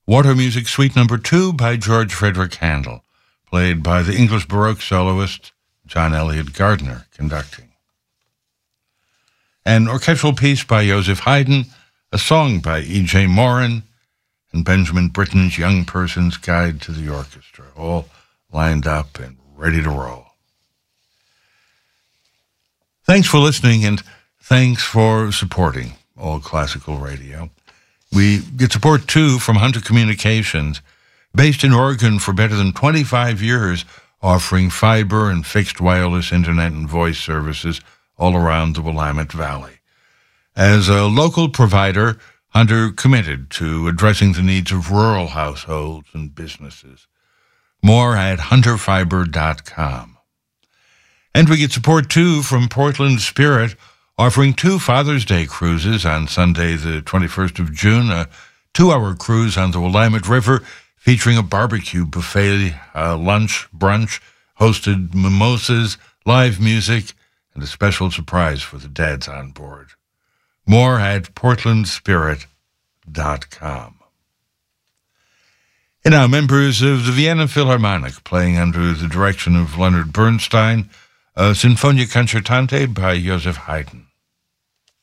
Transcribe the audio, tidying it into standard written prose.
Water Music Suite No. 2 by George Frederick Handel, played by the English Baroque soloist John Eliot Gardiner, conducting. An orchestral piece by Joseph Haydn, a song by E.J. Morin, and Benjamin Britten's Young Person's Guide to the Orchestra, all lined up and ready to roll. Thanks for listening, and thanks for supporting All Classical Radio. We get support, too, from Hunter Communications, based in Oregon for better than 25 years, offering fiber and fixed wireless internet and voice services all around the Willamette Valley. As a local provider, Hunter committed to addressing the needs of rural households and businesses. More at hunterfiber.com. And we get support, too, from Portland Spirit, offering 2 Father's Day cruises on Sunday, the 21st of June, a 2-hour cruise on the Willamette River featuring a barbecue buffet, lunch, brunch, hosted mimosas, live music, and a special surprise for the dads on board. More at portlandspirit.com. And now, members of the Vienna Philharmonic, playing under the direction of Leonard Bernstein, a Sinfonia Concertante by Joseph Haydn.